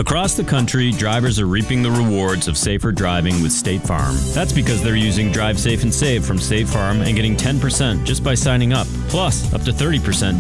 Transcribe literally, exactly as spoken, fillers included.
Across the country, drivers are reaping the rewards of safer driving with State Farm. That's because they're using Drive Safe and Save from State Farm and getting ten percent just by signing up. Plus, up to thirty percent